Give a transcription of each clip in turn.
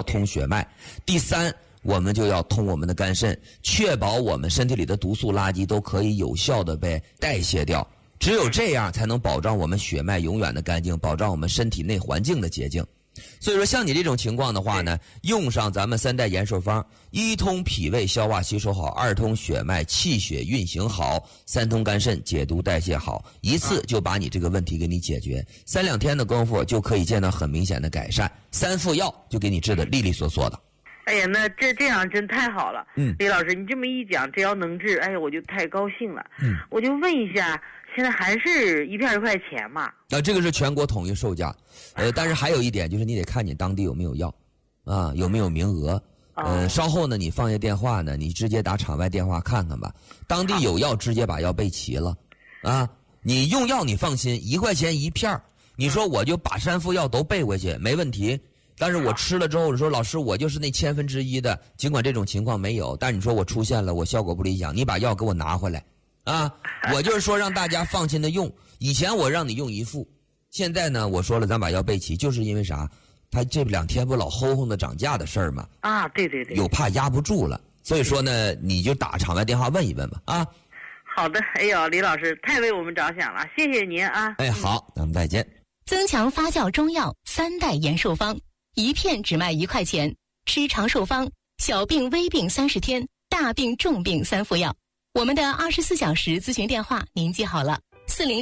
通血脉；第三，我们就要通我们的肝肾，确保我们身体里的毒素垃圾都可以有效的被代谢掉。只有这样才能保障我们血脉永远的干净，保障我们身体内环境的洁净。所以说像你这种情况的话呢，用上咱们3代延寿方，一通脾胃消化吸收好，二通血脉气血运行好，三通肝肾解毒代谢好，一次就把你这个问题给你解决，3、2天的功夫就可以见到很明显的改善，3副药就给你治得利利索索的。 哎呀，那这样真太好了。李老师，你这么一讲，只要能治，哎呀，我就太高兴了。我就问一下，现在还是一片1块钱嘛？ 这个是全国统一售价，但是还有一点就是你得看你当地有没有药，啊，有没有名额。稍后呢，你放下电话呢，你直接打场外电话看看吧。当地有药，直接把药备齐了，啊，你用药你放心，1块钱1片，你说我就把3副药都备回去，没问题。但是我吃了之后，我说老师，我就是那1/1000的，尽管这种情况没有，但是你说我出现了，我效果不理想，你把药给我拿回来，啊，我就是说让大家放心的用。以前我让你用1副，现在呢，我说了咱把药备齐，就是因为啥？他这2天不老吼吼的涨价的事儿吗？ 啊，对对对， 有怕压不住了，所以说呢，你就打场外电话问一问吧，啊。 好的，哎呦，李老师太为我们着想了，谢谢您啊。 哎，好，咱们再见。 增强发酵中药3代延寿方。1片只卖1块钱，吃长寿方，小病微病30天，大病重病3副药。我们的24小时咨询电话您记好了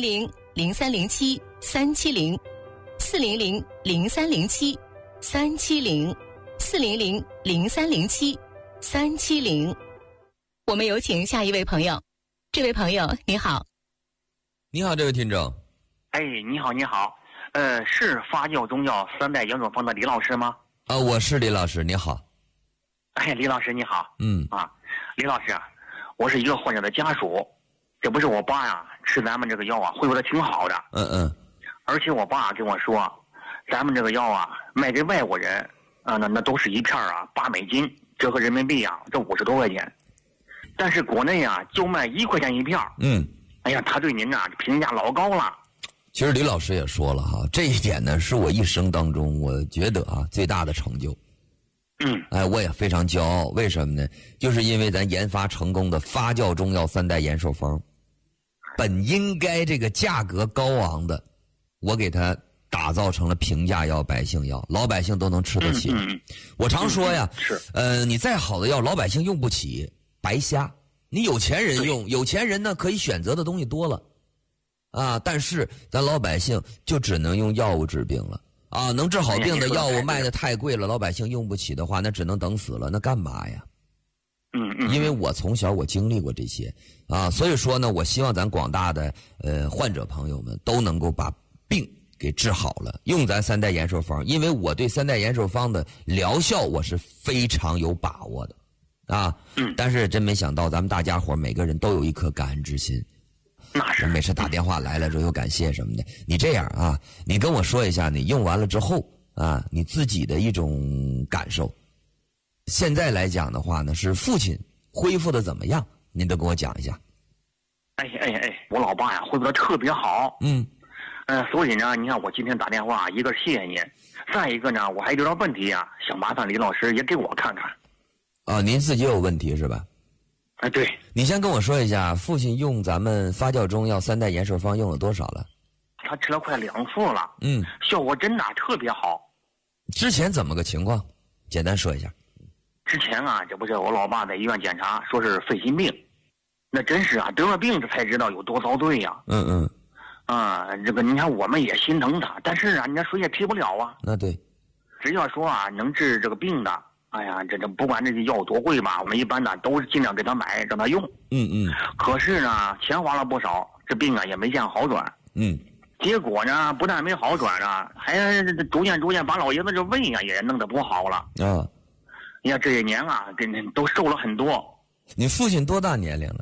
，400-0307-370，400-0307-370，400-0307-370。我们有请下一位朋友。这位朋友你好。 你好，这位听众。 哎，你好，你好。是发酵中药3代延寿方的李老师吗？ 我是李老师，你好。 哎，李老师你好。李老师啊，我是一个患者的家属，这不是我爸呀，吃咱们这个药啊，恢复的挺好的。而且我爸跟我说，咱们这个药啊，卖给外国人啊，那都是1片啊8美金，折合人民币啊，这50多块钱。但是国内啊，就卖1块钱1片。哎呀，他对您呐评价老高了。 其实李老师也说了哈，这一点呢是我一生当中我觉得啊最大的成就。我也非常骄傲。为什么呢？就是因为咱研发成功的发酵中药3代延寿方，本应该这个价格高昂的，我给它打造成了平价药、百姓药，老百姓都能吃得起。我常说呀，你再好的药，老百姓用不起，白瞎。你有钱人用，有钱人呢可以选择的东西多了。但是咱老百姓就只能用药物治病了啊！能治好病的药物卖的太贵了，老百姓用不起的话，那只能等死了，那干嘛呀？因为我从小我经历过这些啊，所以说呢，我希望咱广大的患者朋友们都能够把病给治好了，用咱3代延寿方，因为我对3代延寿方的疗效我是非常有把握的啊。但是真没想到咱们大家伙每个人都有一颗感恩之心。 那是每次打电话来了之后有感谢什么的，你这样啊，你跟我说一下你用完了之后啊，你自己的一种感受。现在来讲的话呢，是父亲恢复的怎么样？您都跟我讲一下。 我老爸呀恢复的特别好。所以呢，你看我今天打电话，一个是谢谢您，再一个呢，我还有点问题啊，想麻烦李老师也给我看看。 您自己有问题是吧？ 对。 你先跟我说一下，父亲用咱们发酵中药3代延寿方用了多少了？ 他吃了快2副了。效果真的特别好。 之前怎么个情况？简单说一下。 之前啊，这不是我老爸在医院检查，说是肺心病，那真是啊，得了病这才知道有多遭罪呀。这个你看我们也心疼他，但是啊，你看谁也替不了啊。 那对。 只要说啊能治这个病的，哎呀，这不管这个药多贵吧，我们一般呢都是尽量给他买，让他用。可是呢，钱花了不少，这病啊也没见好转。结果呢，不但没好转啊，还逐渐把老爷子这胃啊也弄得不好了。你看这些年啊，都瘦了很多。 你父亲多大年龄了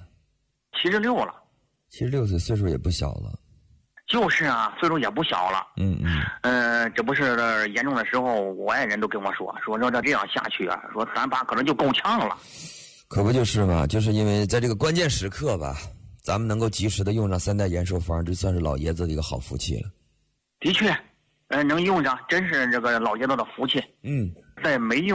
？76了。 76岁，岁数也不小了。 就是啊，岁数也不小了。这不是严重的时候，我爱人都跟我说这样下去啊，说咱爸可能就够呛了。 可不就是嘛，就是因为在这个关键时刻吧，咱们能够及时的用上3代延寿方，这算是老爷子的一个好福气了。 的确，能用上真是这个老爷子的福气。在没用